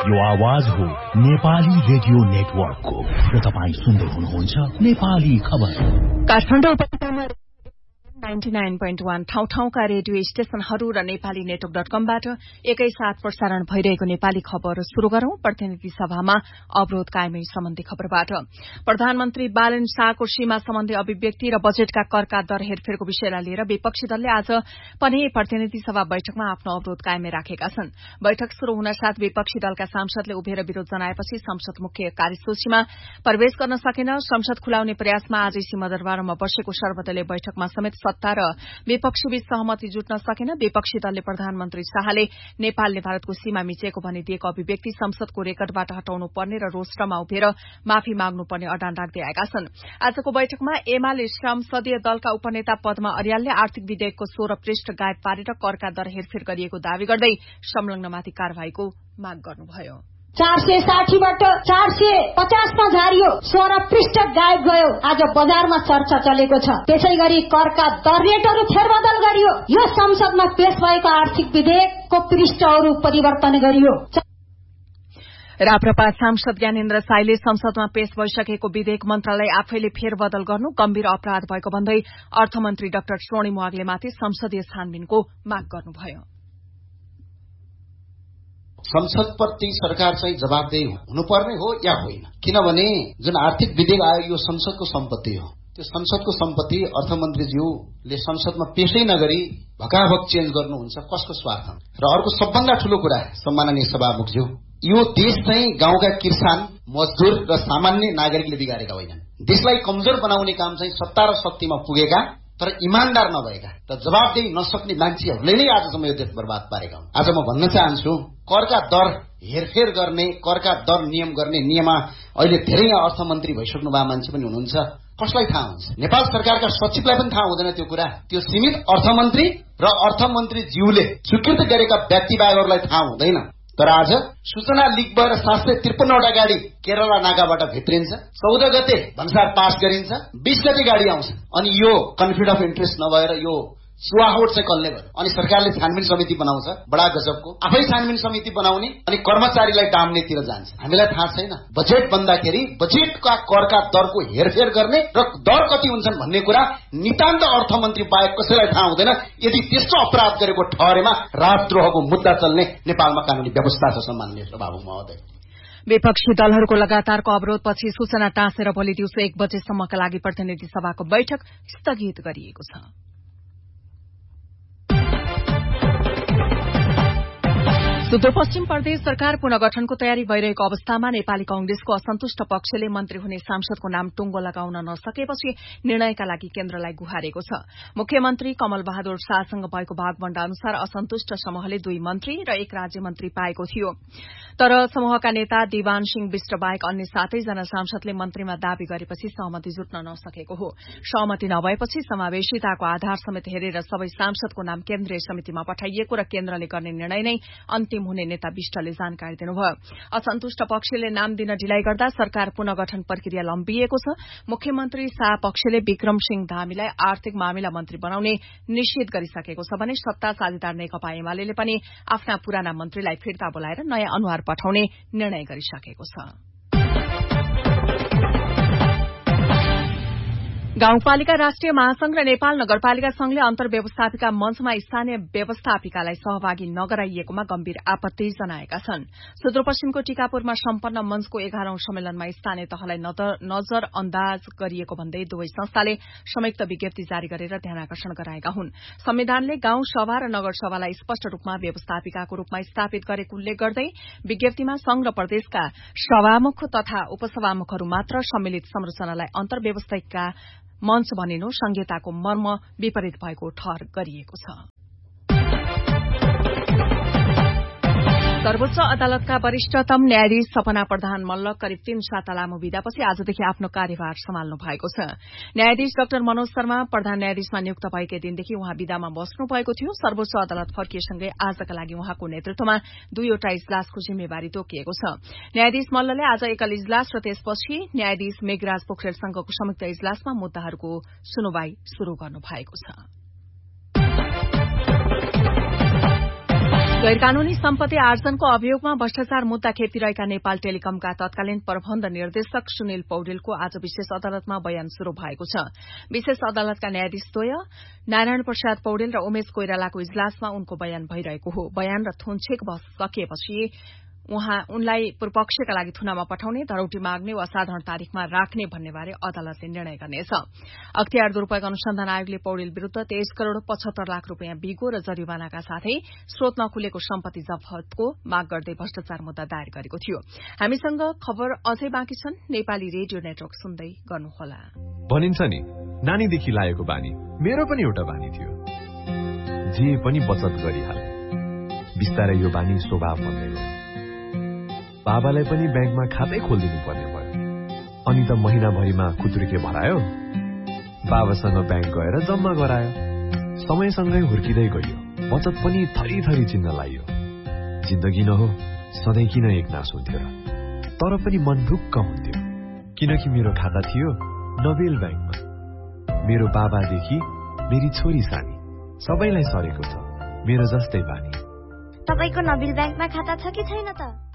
यो आवाज हो नेपाली रेडियो नेटवर्कको र तपाईँ सुन्दै हुनुहुन्छ नेपाली खबर। काठमाडौँ उपत्यकामा 99.1 ठाउँ-ठाउँका रेडियो स्टेशनहरू र नेपाली नेटवर्क.कमबाट एकैसाथ प्रसारण भइरहेको नेपाली खबर शुरू गरौं। प्रतिनिधि सभामा अवरोध कायमै सम्बन्धी खबरबाट प्रधानमन्त्री बालन शाहको सीमा सम्बन्धी अभिव्यक्ति र बजेटका करका दर हेरफेरको विषयलाई लिएर विपक्षी दलले आज पनि प्रतिनिधि सभा बैठकमा आफ्नो अवरोध कायमै राखेका छन्। बैठक शुरू हुनसाथ विपक्षी दलका सांसदले उभिएर विरोध जनाएपछि संसद मुख्य कार्यसूचीमा प्रवेश गर्न सकेन। संसद खुलाउने प्रयासमा आजै सिंहदरबारमा बसेको सर्वदलीय बैठकमा समेत सत्ता र विपक्षी बीच सहमति जुट्न सकेन। विपक्षी दलले प्रधानमन्त्री शाहले नेपालले भारतको सीमा मिचेको भनिदिएको अभिव्यक्ति संसदको रेकर्डबाट हटाउनु पर्ने र रोस्टरमा उभिएर माफी माग्नुपर्ने अडान राख्दै आएका छन्। आजको बैठकमा एमाले संसदीय दलका उपनेता पद्मा अर्यालले आर्थिक विधेयकको 16 पृष्ठ गायब पारेर करका दर हेरफेर गरिएको दावी गर्दै संलग्नमाथि कार्यवाहीको माग गर्नुभयो। 460 बाट 450 मा झारियो, 16 पृष्ठ गायब गयो। आज बजारमा चर्चा चलेको छ। त्यसैगरी करका दर रेटहरू फेरबदल गरियो। यो संसदमा पेश भएको आर्थिक विधेयकको पृष्ठहरू परिवर्तन गरियो। राप्रपा सांसद ज्ञानेन्द्र साईले संसदमा पेश भइसकेको विधेयक मन्त्रालय आफैले फेरबदल गर्नु गम्भीर अपराध भएको भन्दै अर्थमन्त्री डाक्टर स्वर्णिम वाग्लेमाथि संसदीय छानबिनको माग गर्नुभयो। संसदप्रति सरकार चाहिँ जवाबदेही हुनुपर्ने हो या होइन? किनभने जुन आर्थिक विधेयक आयो यो संसदको सम्पत्ति हो। त्यो संसदको सम्पत्ति अर्थमन्त्रीज्यूले संसदमा पेशै नगरी भकाभक चेन्ज गर्नुहुन्छ कसको स्वार्थ? र अर्को सबभन्दा ठूलो कुरा सम्माननीय सभामुखज्यू, यो देश चाहिँ गाउँका किसान, मजदूर र सामान्य नागरिकले बिगारेका होइनन्। देशलाई कमजोर बनाउने काम चाहिँ सत्ता र शक्तिमा पुगेका तर इमानदार नभएका र जवाबदेही नसक्ने मान्छेहरूले नै आजसम्म यो देश बर्बाद पारेका हुन्। आज म भन्न चाहन्छु, करका दर हेरफेर गर्ने, करका दर नियम गर्ने नियममा अहिले धेरै अर्थमन्त्री भइसक्नु भएको मान्छे पनि हुनुहुन्छ। कसलाई थाहा हुन्छ? नेपाल सरकारका सचिवलाई पनि थाहा हुँदैन त्यो कुरा। त्यो सीमित अर्थमन्त्री र अर्थमन्त्रीज्यूले स्वीकृत गरेका व्यक्ति बाहेकहरूलाई थाहा हुँदैन। तर आज सूचना लिक भएर 753वटा गाडी केरला नाकाबाट भित्रिन्छ। 14 गते भन्सार पास गरिन्छ, 20 गते गाडी आउँछ। अनि यो कन्फ्लिक्ट अफ इन्ट्रेस्ट नभएर यो सुवाहोट चाहिँ कसले गर्यो? अनि सरकारले छानबिन समिति बनाउँछ, बडा गजबको। आफै छानबिन समिति बनाउने अनि कर्मचारीलाई डाम्नेतिर जान्छ। हामीलाई थाहा छैन बजेट बन्दाखेरि बजेटका करका दरको हेरफेर गर्ने र दर कति हुन्छन् भन्ने कुरा नितान्त अर्थमन्त्री बाहेक कसैलाई थाहा हुँदैन। यदि त्यस्तो अपराध गरेको ठहरेमा राजद्रोहको मुद्दा चल्ने नेपालमा कानूनी व्यवस्था छ। सम्माननीय सभामुख महोदय, विपक्षी दलहरूको लगातारको अवरोधपछि सूचना टाँसेर भोलि दिउँसो 1 बजेसम्मका लागि प्रतिनिधि सभाको बैठक स्थगित गरिएको छ। सुदूरपश्चिम प्रदेश सरकार पुनर्गठनको तयारी भइरहेको अवस्थामा नेपाली कांग्रेसको असन्तुष्ट पक्षले मन्त्री हुने सांसदको नाम टुंगो लगाउन नसकेपछि निर्णयका लागि केन्द्रलाई गुहारेको छ। मुख्यमन्त्री कमल बहादुर शाहसँग भएको भागवण्डा अनुसार असन्तुष्ट समूहले 2 मन्त्री र 1 राज्य मन्त्री पाएको थियो। तर समूहका नेता दिवान सिंह विष्ट बाहेक अन्य 7 जना सांसदले मन्त्रीमा दावी गरेपछि सहमति जुट्न नसकेको हो। सहमति नभएपछि समावेशिताको आधार समेत हेरेर सबै सांसदको नाम केन्द्रीय समितिमा पठाइएको र केन्द्रले गर्ने निर्णय नै अन्तिम हुने नेता विष्टले जानकारी दिनुभयो। असन्तुष्ट पक्षले नाम दिन ढिलाइ गर्दा सरकार पुनर्गठन प्रक्रिया लम्बिएको छ। मुख्यमन्त्री शाह पक्षले विक्रम सिंह धामीलाई आर्थिक मामिला मन्त्री बनाउने निश्चित गरिसकेको छ भने सत्ता साझेदार नेकपा एमाले पनि आफ्ना पुराना मन्त्रीलाई फिर्ता बोलाएर नयाँ अनुहार पठाउने निर्णय गरिसकेको छ। गाउँपालिका राष्ट्रिय महासंघ र नेपाल नगरपालिका संघले अन्तर्व्यवस्थापिका मञ्चमा स्थानीय व्यवस्थापिकालाई सहभागी नगराइएकोमा गम्भीर आपत्ति जनाएका छन्। सुदूरपश्चिमको टीकापुरमा सम्पन्न मञ्चको 11औं सम्मेलनमा स्थानीय तहलाई नजरअन्दाज गरिएको भन्दै दुवै संस्थाले संयुक्त विज्ञप्ति जारी गरेर ध्यानाकर्षण गराएका हुन्। संविधानले गाउँ सभा र नगर सभालाई स्पष्ट रूपमा व्यवस्थापिकाको रूपमा स्थापित गरेको उल्लेख गर्दै विज्ञप्तिमा संघ र प्रदेशका सभामुख तथा उपसभामुखहरू मात्र सम्मिलित संरचनालाई अन्तर्व्यवस्थापिका मञ्च भनिनु संहिताको मर्म विपरीत भएको ठहर गरिएको छ। सर्वोच्च अदालतका वरिष्ठतम न्यायाधीश सपना प्रधान मल्ल करिब 3 साता लामो विदापछि आजदेखि आफ्नो कार्यभार सम्हाल्नु भएको छ। न्यायाधीश डाक्टर मनोज शर्मा प्रधान न्यायाधीशमा नियुक्त भएकै दिनदेखि उहाँ विदामा बस्नु भएको थियो। सर्वोच्च अदालत फर्किएसँगै आजका लागि उहाँको नेतृत्वमा 2वटा इजलासको जिम्मेवारी तोकिएको छ। न्यायाधीश मल्लले आज एकल इजलास र त्यसपछि न्यायाधीश मेघराज पोखरेलसँगको संयुक्त इजलासमा मुद्दाहरूको सुनवाई शुरू गर्नु भएको छ। गैरकानूनी सम्पत्ति आर्जनको अभियोगमा भ्रष्टाचार मुद्दा खेपिरहेका नेपाल टेलिकमका तत्कालीन प्रबन्ध निर्देशक सुनिल पौडेलको आज विशेष अदालतमा बयान शुरू भएको छ। विशेष अदालतका न्यायाधीश द्वय नारायण प्रसाद पौडेल र उमेश कोइरालाको इजलासमा उनको बयान भइरहेको हो। बयान र थुनछेक सकिएपछि उनलाई पूर्वपक्षका लागि थुनामा पठाउने, धरौटी माग्ने वा साधारण तारिखमा राख्ने भन्ने बारे अदालतले निर्णय गर्नेछ। अख्तियार दुरूपयोग अनुसन्धान आयोगले पौडेल विरूद्ध 23 करोड़ 75 लाख रूपियाँ बिगो र जरिवानाका साथै स्रोत नखुलेको सम्पत्ति जफ्तको माग गर्दै भ्रष्टाचार मुद्दा दायर गरेको थियो। हामीसँग खबर अझै बाँकी छन्। नेपाली रेडियो नेटवर्क सुन्दै गर्नुहोला। भनिन्छ नि, नानीदेखि लागेको बानी मेरो पनि एउटा बानी थियो। जे पनि बचत गरिहाले। बिस्तारै यो बानी स्वभाव बन्दै गयो। बाबालाई पनि ब्याङ्कमा खातै खोलिदिनु पर्ने भयो। अनि त महिनाभरिमा खुत्रुके भरायो। बाबासँग ब्याङ्क गएर जम्मा गरायो। समयसँगै हुर्किँदै गयो। बचत पनि थरी थरी चिन्न लाग्यो। जिन्दगी न हो, सधैँ किन एकनास हुन्थ्यो र? तर पनि मन ढुक्क हुन्थ्यो, किनकि मेरो खाता थियो नोबेल ब्याङ्कमा। मेरो बाबादेखि मेरी छोरी सानी सबैलाई सरेको छ मेरो जस्तै बानी। तपाईको नोबेल ब्याङ्कमा खाता छ कि छैन त?